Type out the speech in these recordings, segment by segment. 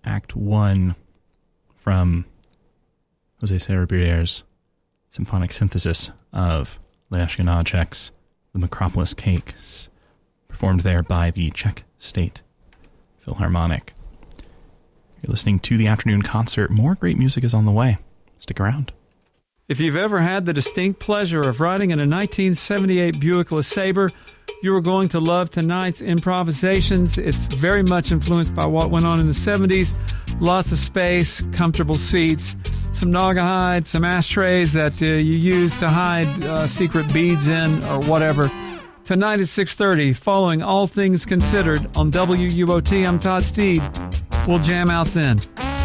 Act 1 from Jose Cerebrier's symphonic synthesis of Leos Janáček's The Macropolis Cakes, performed there by the Czech State Philharmonic. You're listening to the afternoon concert. More great music is on the way. Stick around. If you've ever had the distinct pleasure of riding in a 1978 Buick LeSabre, you are going to love tonight's improvisations. It's very much influenced by what went on in the 70s. Lots of space, comfortable seats, some Naugahyde, some ashtrays that you use to hide secret beads in or whatever. Tonight at 6:30, following All Things Considered on WUOT, I'm Todd Steed. We'll jam out then.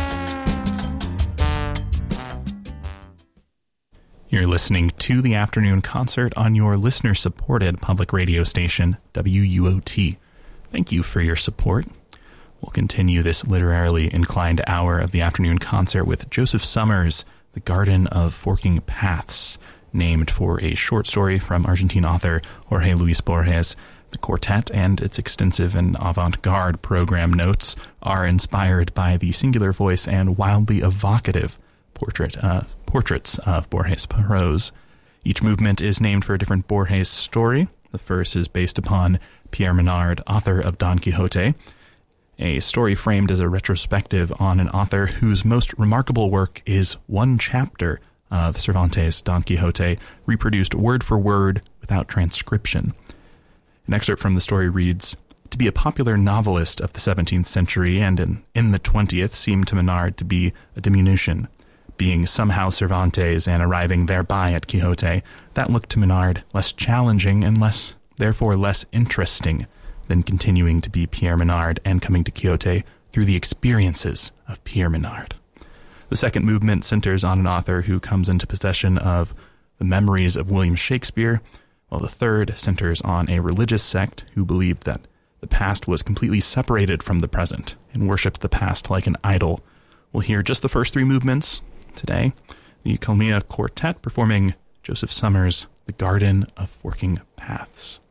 You're listening to the afternoon concert on your listener-supported public radio station, WUOT. Thank you for your support. We'll continue this literarily inclined hour of the afternoon concert with Joseph Summers' The Garden of Forking Paths, named for a short story from Argentine author Jorge Luis Borges. The quartet and its extensive and avant-garde program notes are inspired by the singular voice and wildly evocative portraits of Borges' prose. Each movement is named for a different Borges story. The first is based upon Pierre Menard, author of Don Quixote, a story framed as a retrospective on an author whose most remarkable work is one chapter of Cervantes' Don Quixote, reproduced word for word without transcription. An excerpt from the story reads, "To be a popular novelist of the 17th century and in the 20th seemed to Menard to be a diminution. Being somehow Cervantes and arriving thereby at Quixote, that looked to Menard less challenging and therefore less interesting than continuing to be Pierre Menard and coming to Quixote through the experiences of Pierre Menard." The second movement centers on an author who comes into possession of the memories of William Shakespeare, while the third centers on a religious sect who believed that the past was completely separated from the present and worshipped the past like an idol. We'll hear just the first three movements today. The Kalmia Quartet performing Joseph Summers' The Garden of Forking Paths.